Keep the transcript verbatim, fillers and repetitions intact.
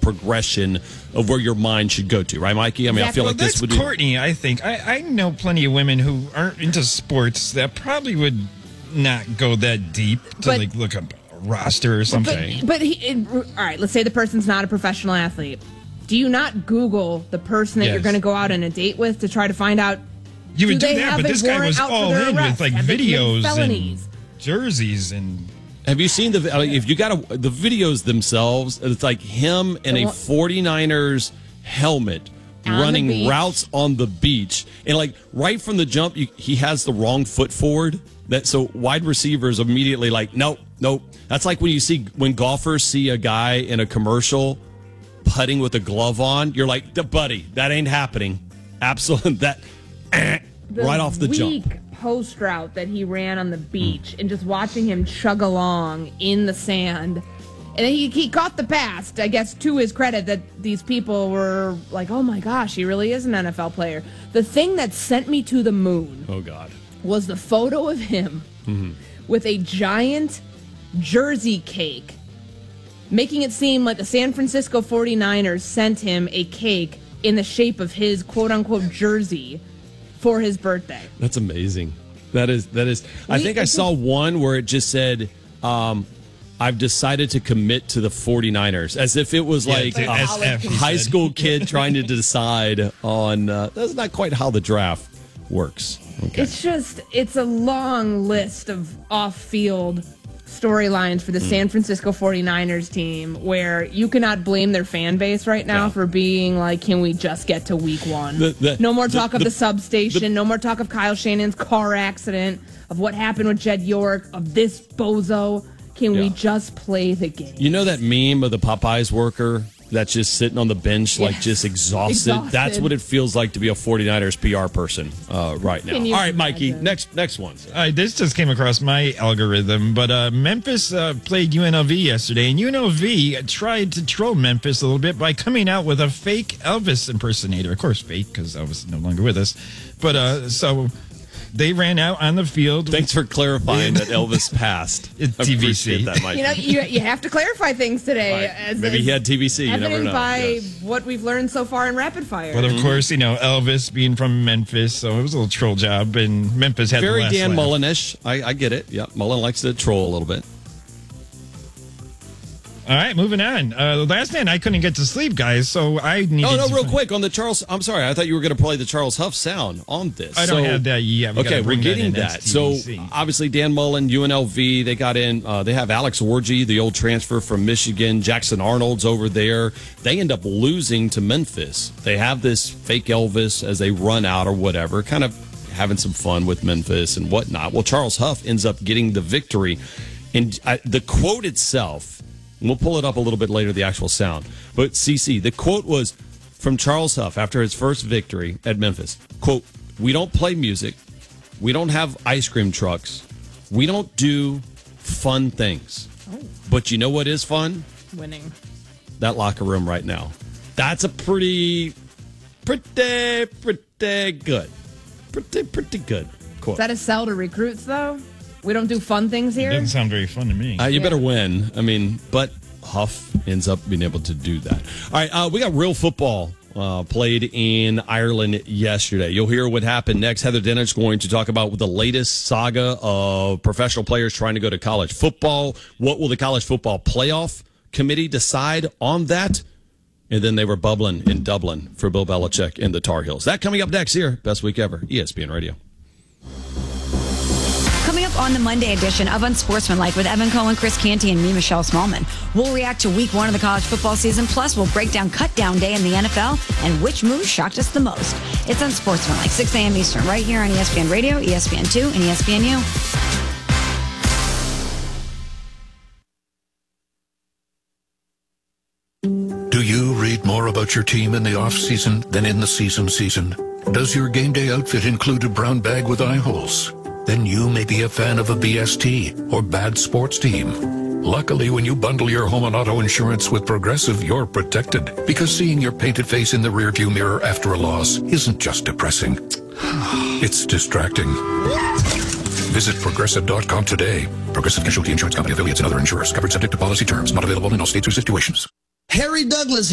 progression of where your mind should go to, right, Mikey? I mean, exactly. I feel well, like this that's would Courtney, I think. I, I know plenty of women who aren't into sports that probably would not go that deep to but, like look up a roster or something. But, but he, it, all right, let's say the person's not a professional athlete. Do you not Google the person that yes. you're going to go out on a date with to try to find out? You would do, do that, but this guy was all in arrest? with like have videos and jerseys and. Have you seen the? If you got a, the videos themselves, it's like him in a 49ers helmet on running routes on the beach, and like right from the jump, you, he has the wrong foot forward. That so wide receivers immediately like nope, nope. That's like when you see when golfers see a guy in a commercial putting with a glove on. You're like, buddy, that ain't happening. Absolutely, that eh, right off the jump. Post route that he ran on the beach mm. and just watching him chug along in the sand. And then he, he caught the pass, I guess, to his credit, that these people were like, oh my gosh, he really is an N F L player. The thing that sent me to the moon oh God, was the photo of him mm-hmm. with a giant jersey cake, making it seem like the San Francisco 49ers sent him a cake in the shape of his quote-unquote jersey for his birthday. That's amazing. That is, that is. I we, think I saw one where it just said, um, I've decided to commit to the 49ers, as if it was yeah, like a S F, high school kid trying to decide on, uh, that's not quite how the draft works. Okay. It's just, it's a long list of off-field storylines for the mm. San Francisco 49ers team where you cannot blame their fan base right now no. for being like, can we just get to week one? The, the, no more talk the, of the, the substation. The, no more talk of Kyle Shannon's car accident, of what happened with Jed York, of this bozo. Can yeah. we just play the game? You know that meme of the Popeyes worker that's just sitting on the bench, yes. like just exhausted? exhausted? That's what it feels like to be a 49ers P R person uh, right now. All right, imagine? Mikey, next next one. All right, this just came across my algorithm, but uh, Memphis uh, played U N L V yesterday, and U N L V tried to troll Memphis a little bit by coming out with a fake Elvis impersonator. Of course, fake, because Elvis is no longer with us. But uh, so... They ran out on the field. Thanks for clarifying that Elvis passed. It's T V C. That, Mike. You know, you, you have to clarify things today. Right. As, Maybe as he had T V C. You never know. by yes. what we've learned so far in Rapid Fire. But of mm-hmm. course, you know, Elvis being from Memphis, so it was a little troll job, and Memphis had very the last Dan laugh. Mullen-ish. I, I get it. Yeah, Mullen likes to troll a little bit. All right, moving on. Uh, last night I couldn't get to sleep, guys, so I needed. Oh no, to real quick on the Charles. I'm sorry, I thought you were going to play the Charles Huff sound on this. I don't so, have that yet. We okay, we're getting that. that. So obviously, Dan Mullen, U N L V, they got in. Uh, they have Alex Orji, the old transfer from Michigan. Jackson Arnold's over there. They end up losing to Memphis. They have this fake Elvis as they run out or whatever, kind of having some fun with Memphis and whatnot. Well, Charles Huff ends up getting the victory, and I, the quote itself. We'll pull it up a little bit later, the actual sound. But, C C, the quote was from Charles Huff after his first victory at Memphis. Quote, we don't play music. We don't have ice cream trucks. We don't do fun things. Oh. But you know what is fun? Winning. That locker room right now. That's a pretty, pretty, pretty good. Pretty, pretty good quote. Is that a sell to recruits, though? We don't do fun things here? It doesn't sound very fun to me. Uh, you yeah. better win. I mean, but Huff ends up being able to do that. All right, uh, we got real football uh, played in Ireland yesterday. You'll hear what happened next. Heather Dinnich's going to talk about the latest saga of professional players trying to go to college football. What will the college football playoff committee decide on that? And then they were bubbling in Dublin for Bill Belichick and the Tar Heels. That coming up next here. Best week ever. E S P N Radio. Coming up on the Monday edition of Unsportsmanlike with Evan Cohen, Chris Canty, and me, Michelle Smallman. We'll react to week one of the college football season. Plus, we'll break down cut down day in the N F L and which move shocked us the most. It's Unsportsmanlike, six a.m. Eastern, right here on E S P N Radio, E S P N two, and E S P N U. Do you read more about your team in the off-season than in the season season? Does your game day outfit include a brown bag with eye holes? Then you may be a fan of a B S T or bad sports team. Luckily, when you bundle your home and auto insurance with Progressive, you're protected. Because seeing your painted face in the rearview mirror after a loss isn't just depressing. It's distracting. Visit Progressive dot com today. Progressive Casualty Insurance Company, affiliates, and other insurers. Covered subject to policy terms. Not available in all states or situations. Harry Douglas